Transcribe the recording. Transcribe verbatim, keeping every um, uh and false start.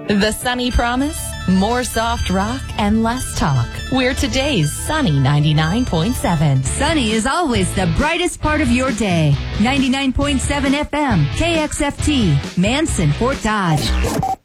The Sunny Promise? More soft rock and less talk. We're today's Sunny ninety-nine point seven. Sunny is always the brightest part of your day. ninety-nine point seven F M, K X F T, Manson, Fort Dodge.